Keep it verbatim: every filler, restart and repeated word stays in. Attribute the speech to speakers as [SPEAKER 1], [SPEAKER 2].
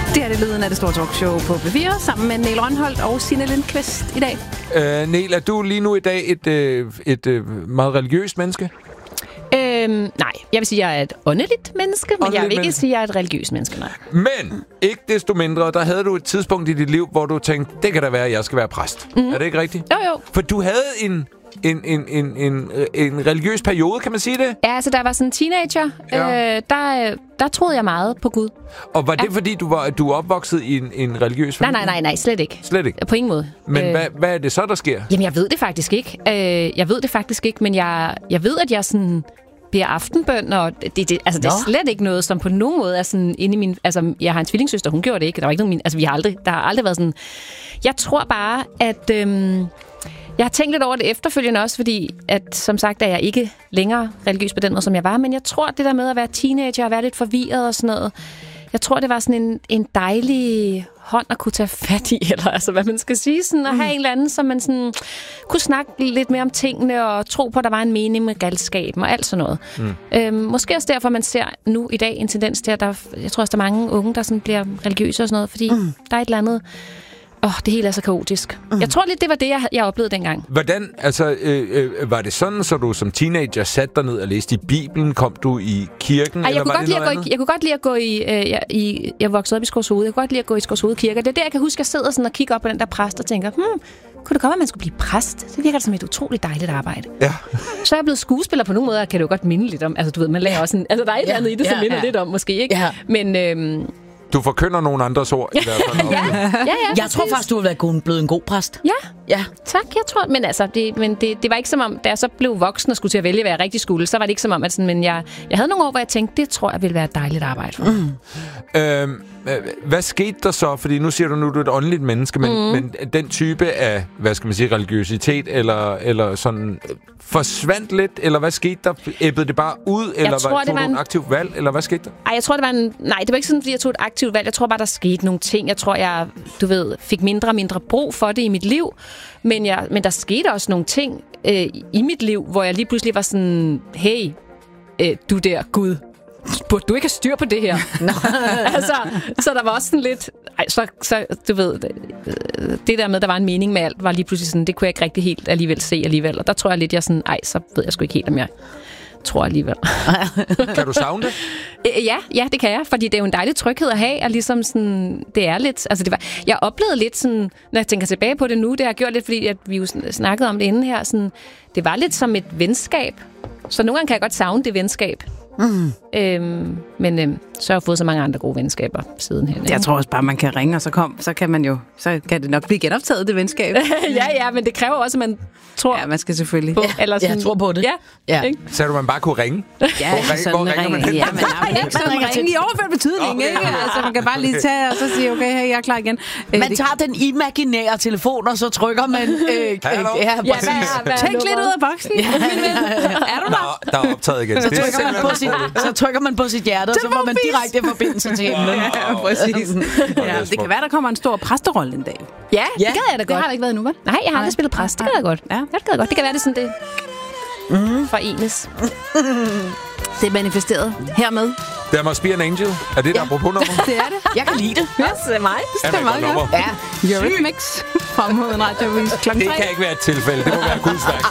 [SPEAKER 1] Det er det lyden af det store talkshow på B fire, sammen med Niel Rønholdt og Signe Lindqvist i dag.
[SPEAKER 2] Øh, Niel, er du lige nu i dag et, øh, et øh, meget religiøst menneske?
[SPEAKER 1] Øhm, nej, jeg vil sige, at jeg er et åndeligt menneske, men
[SPEAKER 2] Åndeligt
[SPEAKER 1] jeg vil ikke
[SPEAKER 2] menneske.
[SPEAKER 1] sige, at jeg er et religiøst menneske, nej.
[SPEAKER 2] Men ikke desto mindre, der havde du et tidspunkt i dit liv, hvor du tænkte, det kan da være, at jeg skal være præst. Mm. Er det ikke rigtigt?
[SPEAKER 1] Jo, jo.
[SPEAKER 2] For du havde en, en, en, en, en, en religiøs periode, kan man sige det?
[SPEAKER 1] Ja, altså, da jeg var sådan en teenager,
[SPEAKER 2] Ja.
[SPEAKER 1] øh, der, der troede jeg meget på Gud.
[SPEAKER 2] Og var det,
[SPEAKER 1] Ja.
[SPEAKER 2] fordi du var du er opvokset i en, en religiøs
[SPEAKER 1] Nej,
[SPEAKER 2] familie?
[SPEAKER 1] nej, nej, nej, slet ikke.
[SPEAKER 2] Slet ikke?
[SPEAKER 1] På ingen måde.
[SPEAKER 2] Men
[SPEAKER 1] Øh,
[SPEAKER 2] hvad, hvad er det så, der sker?
[SPEAKER 1] Jamen, jeg ved det faktisk ikke. Øh, jeg ved det faktisk ikke, men jeg, jeg ved, at jeg sådan beder aftenbøn, og det, det, altså, det er
[SPEAKER 2] Nå.
[SPEAKER 1] slet ikke noget, som på nogen måde er sådan inde i min... Altså, jeg har en tvillingssøster, hun gjorde det ikke. Der var ikke nogen min... Altså, vi har aldrig... Der har aldrig været sådan... Jeg tror bare, at... Øhm, jeg har tænkt lidt over det efterfølgende også, fordi at, som sagt, er jeg ikke længere religiøs på den måde, som jeg var, men jeg tror, det der med at være teenager og være lidt forvirret og sådan noget, jeg tror, det var sådan en, en dejlig hånd at kunne tage fat i, eller altså, hvad man skal sige, sådan at have en eller anden, som man sådan kunne snakke lidt mere om tingene og tro på, at der var en mening med galskaben og alt sådan noget. Mm. Øhm, måske også derfor, man ser nu i dag en tendens til, at der, jeg tror også, der er mange unge, der sådan bliver religiøse og sådan noget, fordi mm. der er et eller andet. Åh, oh, det hele er så kaotisk. Mm. Jeg tror lidt, det var det, jeg, jeg oplevede dengang.
[SPEAKER 2] Hvordan, altså, øh, øh, var det sådan, så du som teenager satte dig ned og læste i Bibelen? Kom du i kirken?
[SPEAKER 1] Ej, jeg,
[SPEAKER 2] eller
[SPEAKER 1] kunne
[SPEAKER 2] var
[SPEAKER 1] godt
[SPEAKER 2] det
[SPEAKER 1] lide at
[SPEAKER 2] noget
[SPEAKER 1] gå i,
[SPEAKER 2] andet?
[SPEAKER 1] jeg kunne godt lide at gå i... Øh, jeg, i jeg voksede op i Skovshoved. Jeg kunne godt lide at gå i Skovshoved Kirke. Det er der, jeg kan huske, at jeg sidder sådan og kigger op på den der præst og tænker, hmm, kunne det komme, at man skulle blive præst? Det virker som et utroligt dejligt arbejde.
[SPEAKER 2] Ja.
[SPEAKER 1] Så er jeg blevet skuespiller på nogle måder, kan det jo godt minde lidt om. Altså, du ved, man lærer også en... Altså, der er et eller andet i det, som
[SPEAKER 3] Ja,
[SPEAKER 1] minder
[SPEAKER 3] ja.
[SPEAKER 1] lidt om, måske, ikke?
[SPEAKER 3] Ja.
[SPEAKER 1] Men... Øhm,
[SPEAKER 2] Du forkynder nogle andres ord i hvert fald.
[SPEAKER 1] ja, ja,
[SPEAKER 3] Jeg
[SPEAKER 1] præcis.
[SPEAKER 3] tror faktisk, du har været god- blevet en god præst.
[SPEAKER 1] Ja,
[SPEAKER 3] Ja.
[SPEAKER 1] tak, jeg tror. Men altså, det, men det, det var ikke som om, da jeg så blev voksen og skulle til at vælge, hvad jeg rigtig skulle, så var det ikke som om, at sådan, men jeg, jeg havde nogle år, hvor jeg tænkte, det tror jeg ville være et dejligt arbejde for. Mm.
[SPEAKER 2] Øhm, øh, hvad skete der så? Fordi nu siger du nu, du er et åndeligt menneske, men, mm. men den type af, hvad skal man sige, religiøsitet, eller, eller sådan, øh, forsvandt lidt, eller hvad skete der? Æbbede det bare ud, eller
[SPEAKER 1] tror,
[SPEAKER 2] var,
[SPEAKER 1] det
[SPEAKER 2] tog
[SPEAKER 1] var
[SPEAKER 2] du
[SPEAKER 1] en-
[SPEAKER 2] en aktiv valg, eller hvad skete der?
[SPEAKER 1] Ej, jeg tror, det var en... Nej, det var ikke sådan, fordi jeg tog et aktivt valg. Jeg tror bare, der skete nogle ting. Jeg tror, jeg, du ved, fik mindre og mindre brug for det i mit liv. Men, jeg, men der skete også nogle ting øh, i mit liv, hvor jeg lige pludselig var sådan, hey, øh, du der Gud, burde du ikke have styr på det her? altså, så der var også sådan lidt... Ej, så, så du ved, det, det der med, der var en mening med alt, var lige pludselig sådan, det kunne jeg ikke rigtig helt alligevel se alligevel. Og der tror jeg lidt, jeg sådan, ej, så ved jeg sgu ikke helt, om jeg tror alligevel.
[SPEAKER 2] Kan du savne det?
[SPEAKER 1] Øh, Ja, ja, det kan jeg, fordi det er jo en dejlig tryghed at have, og ligesom sådan, det er lidt, altså det var, jeg oplevede lidt sådan, når jeg tænker tilbage på det nu, det har jeg gjort lidt, fordi at vi jo sn- snakkede om det inden her, sådan, det var lidt som et venskab, så nogle gange kan jeg godt savne det venskab. Mm. Øhm, men øhm, så har jeg fået så mange andre gode venskaber sidenhen.
[SPEAKER 4] Jeg tror også bare, man kan ringe, og så, kom, så kan man jo, så kan det nok blive genoptaget, det venskab.
[SPEAKER 1] ja, ja, men det kræver også, at man tror
[SPEAKER 4] Ja, man skal selvfølgelig.
[SPEAKER 1] på.
[SPEAKER 3] Ja,
[SPEAKER 1] Eller sådan,
[SPEAKER 3] jeg tror på det.
[SPEAKER 1] Ja,
[SPEAKER 3] Ja.
[SPEAKER 1] ikke?
[SPEAKER 2] Så du, man bare kunne ringe?
[SPEAKER 4] Ja,
[SPEAKER 2] Hvor ringer-
[SPEAKER 4] sådan
[SPEAKER 2] hvor ringer man hen?
[SPEAKER 4] Ja, men nej, ikke sådan
[SPEAKER 3] ringer til-
[SPEAKER 4] ringe i overført betydning,
[SPEAKER 2] Okay.
[SPEAKER 4] ikke? Altså, man kan bare lige tage og så sige, okay, hey, jeg er klar igen. Øh,
[SPEAKER 3] Man
[SPEAKER 4] det-
[SPEAKER 3] tager den imaginære telefon, og så trykker man... Øh, øh,
[SPEAKER 2] Hallo?
[SPEAKER 3] ja,
[SPEAKER 1] Ja,
[SPEAKER 3] præcis.
[SPEAKER 1] hvad er, hvad er
[SPEAKER 4] Tænk lidt
[SPEAKER 1] nummeret?
[SPEAKER 4] ud af boksen. Er du der?
[SPEAKER 2] Nå, der er optaget igen.
[SPEAKER 3] Så
[SPEAKER 2] Det er
[SPEAKER 3] trykker, man på sit, så trykker man på sit hjerte, og så får man direkte forbindelse til himlen.
[SPEAKER 4] Ja, præcis. Ja, det kan være, der kommer en stor præsterolle en dag.
[SPEAKER 1] Ja, det
[SPEAKER 3] Ja,
[SPEAKER 1] gad jeg da
[SPEAKER 4] Det
[SPEAKER 1] godt.
[SPEAKER 4] har der ikke været nu, vel?
[SPEAKER 1] Nej, jeg har aldrig spillet præst. Det gad jeg godt.
[SPEAKER 4] Ja.
[SPEAKER 1] Ja, det gad jeg godt. Det kan være, det er sådan, det mm. forenes.
[SPEAKER 4] Det er manifesteret hermed.
[SPEAKER 2] Der must be an angel. Er det et apropos nummer?
[SPEAKER 4] Det er det.
[SPEAKER 3] Jeg kan lide det.
[SPEAKER 1] Ja, det er mig.
[SPEAKER 2] Er det et godt nummer?
[SPEAKER 3] Ja.
[SPEAKER 4] Eurythmics fra mod en radiovis klokken
[SPEAKER 2] Det
[SPEAKER 4] tre.
[SPEAKER 2] kan ikke være et tilfælde. Det må være Guds værk.